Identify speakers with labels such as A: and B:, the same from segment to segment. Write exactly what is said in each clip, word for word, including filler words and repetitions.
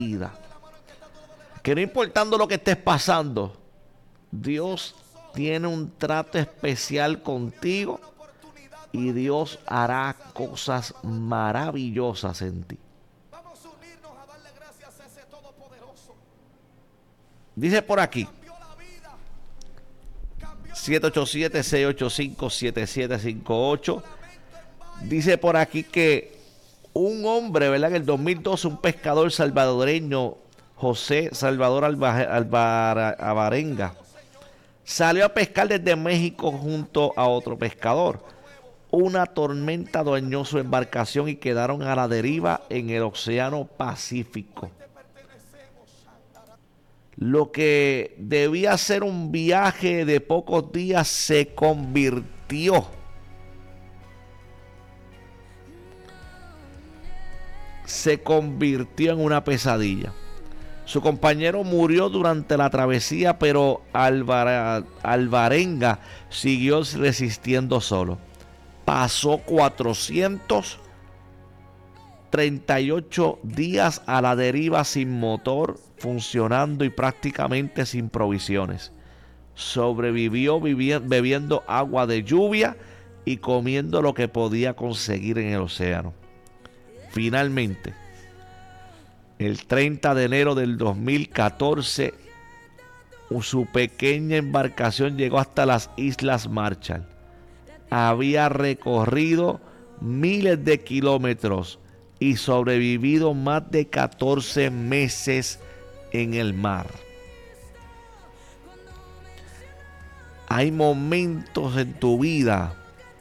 A: vida. Que no importando lo que estés pasando, Dios tiene un trato especial contigo y Dios hará cosas maravillosas en ti. Dice por aquí, siete ocho siete, seis ocho cinco, siete siete cinco ocho. Dice por aquí que un hombre, ¿verdad? En el dos mil doce, un pescador salvadoreño, José Salvador Alvarenga, salió a pescar desde México junto a otro pescador. Una tormenta dañó su embarcación y quedaron a la deriva en el Océano Pacífico. Lo que debía ser un viaje de pocos días se convirtió se convirtió en una pesadilla. Su compañero murió durante la travesía, pero Alvar- Alvarenga siguió resistiendo solo. Pasó cuatrocientos treinta y ocho días a la deriva sin motor funcionando y prácticamente sin provisiones. Sobrevivió vivi- bebiendo agua de lluvia y comiendo lo que podía conseguir en el océano. Finalmente, el treinta de enero del dos mil catorce, su pequeña embarcación llegó hasta las Islas Marshall. Había recorrido miles de kilómetros y sobrevivido más de catorce meses en el mar. Hay momentos en tu vida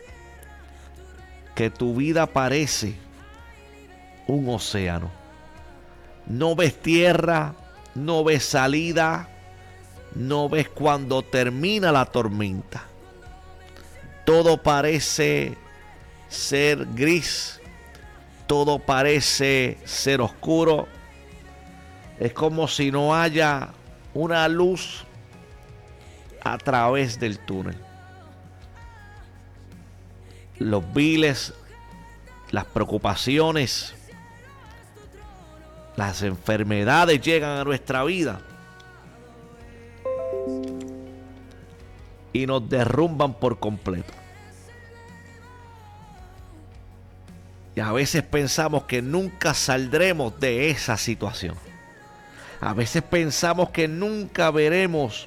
A: que tu vida parece un océano. No ves tierra, no ves salida, no ves cuando termina la tormenta. Todo parece ser gris, todo parece ser oscuro. Es como si no haya una luz a través del túnel. Los viles, las preocupaciones, las enfermedades llegan a nuestra vida y nos derrumban por completo. Y a veces pensamos que nunca saldremos de esa situación. A veces pensamos que nunca veremos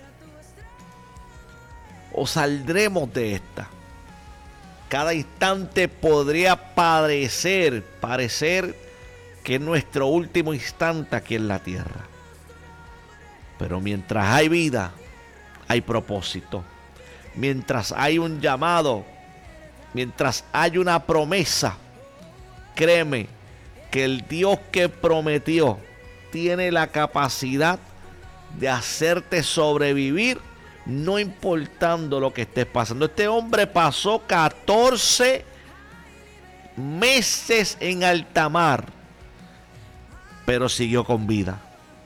A: o saldremos de esta. Cada instante podría parecer, parecer que es nuestro último instante aquí en la tierra. Pero mientras hay vida, hay propósito. Mientras hay un llamado, mientras hay una promesa, créeme que el Dios que prometió tiene la capacidad de hacerte sobrevivir, no importando lo que estés pasando. Este hombre pasó catorce meses en alta mar, pero siguió con vida.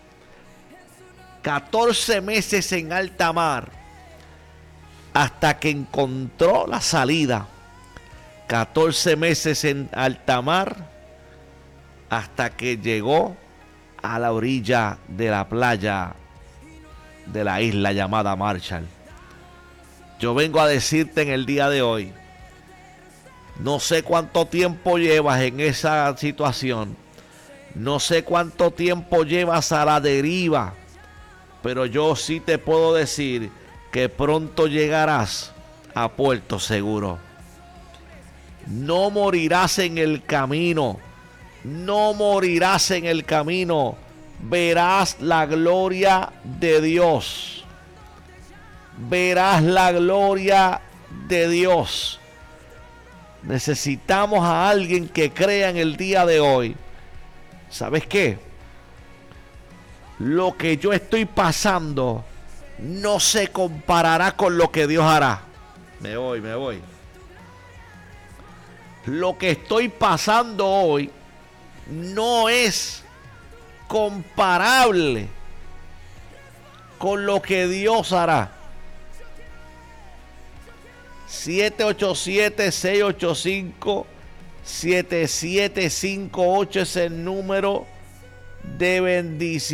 A: catorce meses en alta mar hasta que encontró la salida. catorce meses en alta mar hasta que llegó a la orilla de la playa de la isla llamada Marshall. Yo vengo a decirte en el día de hoy, no sé cuánto tiempo llevas en esa situación, no sé cuánto tiempo llevas a la deriva, pero yo sí te puedo decir que pronto llegarás a puerto seguro. No morirás en el camino, no morirás en el camino. Verás la gloria de Dios. Verás la gloria de Dios. Necesitamos a alguien que crea en el día de hoy. ¿Sabes qué? Lo que yo estoy pasando no se comparará con lo que Dios hará. Me voy, me voy. Lo que estoy pasando hoy no es comparable con lo que Dios hará. siete ocho siete, seis ocho cinco, siete siete cinco ocho es el número de bendición.